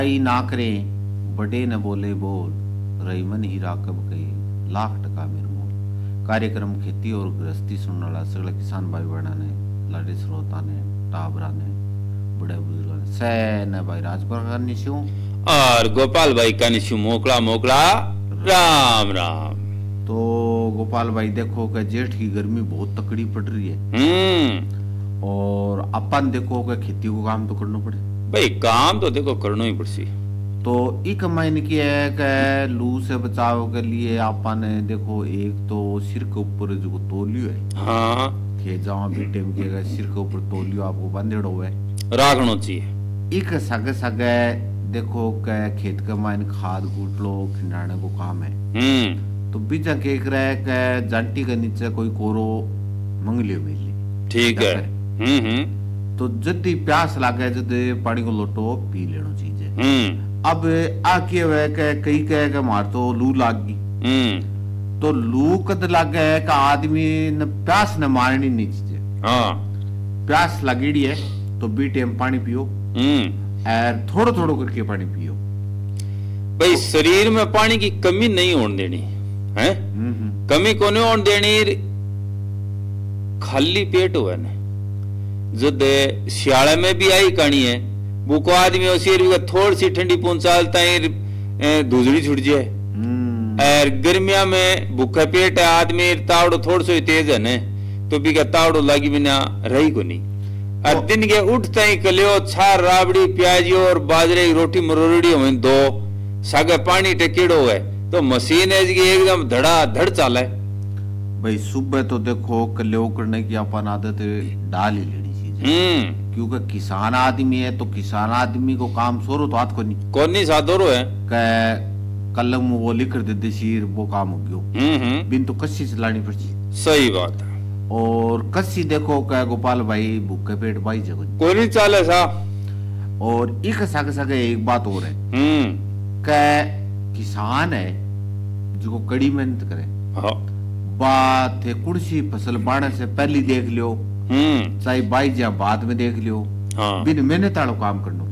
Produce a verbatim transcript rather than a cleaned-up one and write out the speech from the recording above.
आई ना करें बड़े न बोले बोल, रईमन हीरा कब कहे लाख टका मेरे मोल। कार्यक्रम खेती और गृहस्थी सुनने वाला सगला किसान भाई बहना ने, लाडे श्रोता ने, टाबरा ने, बड़े बुजुर्ग ने सैन भाई राजपुर का निशु और गोपाल भाई का निशु मोकला मोकला राम राम। तो गोपाल भाई देखो कि जेठ की गर्मी बहुत तकड़ी पड़ रही है हम्म और अपन देखो कि खेती को काम तो करना पड़े भाई, काम तो देखो करना ही पड़सी। तो एक महीने की है कि लू से बचाव के लिए अपन देखो एक तो सिर के ऊपर जो तोलियो है, हाँ थे जाओ बेटे में के सिर के ऊपर तोलियो आपको बंदेड़ो है राखना चाहिए। एक सगे सगे देखो के खेत के मायने खाद कूट लो खिंडाने को काम है। हम्म तो बीजा के रहे के जांटी के नीचे कोई कोरो मंग लियो मिली, ठीक है। हम्म हम्म तो जदी प्यास लागे जद पानी को लोटो पी लेनो चीज है। हम्म अब आके वे के कई कह के मार तो लू लाग गई, हम्म तो लू कद लागे है का आदमी न प्यास न मारनी नहीं चीज, हाँ प्यास लगेड़ी है तो बी टाइम पानी पियो हम्म और थोड़ो थोड़ो करके पानी पियो। भाई शरीर में पानी की कमी नहीं होने देनी है, हम्म कमी को नहीं होने देनी। खाली पेट हुआ ना जद सियाला में भी आई कहानी है, बुको आदमी उसीर भी थोड़ी सी ठंडी पहुंचालता है धुजड़ी छुट जाए। हम्म और गर्मिया में भूखा पेट है आदमी तावड़ो थोड़ सो तेज है ने तो भी का तावड़ो लागी बिना रही को नहीं। और दिन के उठता ही कलियो छार राबड़ी प्याजी और बाजरे की रोटी मरोड़ी हो दो सागे पानी टेकेड़ो है तो मशीन है जी एकदम धड़ा धड़ चाला है। भाई सुबह तो देखो कल्यो करने की अपन आदत डाल ही लेनी चीज है, हम्म क्योंकि किसान आदमी है तो किसान आदमी को काम सोरो तो हाथ को नहीं कौन नहीं सादोरो है। के कलम वो लिख दे दे शीर वो काम हो गयो, हम्म हम्म बिन तो कस्सी चलानी पड़ती। सही बात है। और कस्सी देखो क्या गोपाल भाई भूखे पेट भाई जगह कोई नहीं चाले सा। और एक सगे सगे एक बात और है हम्म कि किसान है जो कड़ी मेहनत करे, हाँ बात है कुर्सी फसल बाढ़ से पहले देख लियो हम्म चाहे बाई जा बाद में देख लियो, हाँ बिन मेहनत आलो काम करना